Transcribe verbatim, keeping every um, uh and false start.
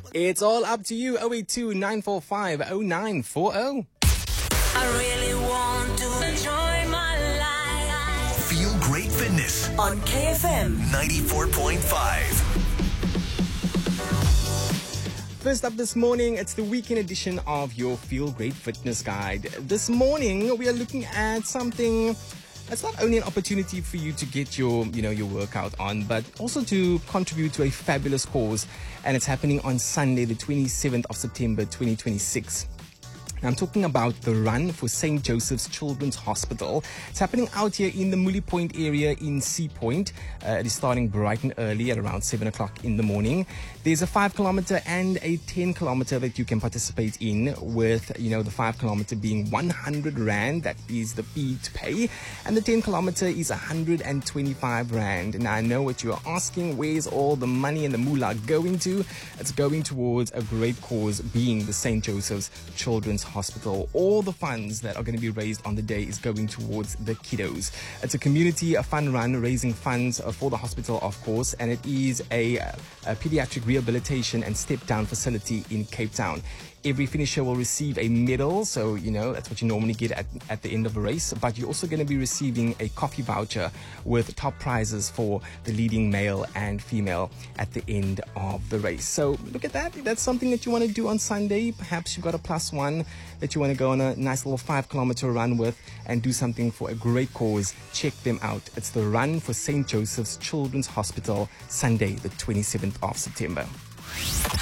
It's all up to you. oh eight two, nine four five, oh nine four oh. I really want to enjoy my life. Feel Great Fitness On K F M ninety-four point five. First up this morning, it's the weekend edition of your Feel Great Fitness Guide. This morning, we are looking at something that's not only an opportunity for you to get your, you know, your workout on, but also to contribute to a fabulous cause. And it's happening on Sunday, the twenty-seventh of September, twenty twenty-six. I'm talking about the Run for Saint Joseph's Children's Hospital. It's happening out here in the Muli Point area in Sea Point. Uh, it is starting bright and early at around seven o'clock in the morning. There's a five kilometer and a ten kilometer that you can participate in, with, you know, the five kilometer being one hundred rand. That is the fee to pay. And the ten kilometer is one hundred twenty-five rand. Now, I know what you're asking. Where's all the money and the moolah going to? It's going towards a great cause, being the Saint Joseph's Children's Hospital. All the funds that are going to be raised on the day is going towards the kiddos. It's a community, a fun run, raising funds for the hospital, of course, and it is a, a pediatric rehabilitation and step-down facility in Cape Town. Every finisher will receive a medal, so, you know, that's what you normally get at, at the end of a race, but you're also going to be receiving a coffee voucher with top prizes for the leading male and female at the end of the race. So look at that. If that's something that you want to do on Sunday, perhaps you've got a plus one that you want to go on a nice little five kilometer run with and do something for a great cause, check them out. It's the Run for Saint Joseph's Children's Hospital, Sunday, the twenty-seventh of September.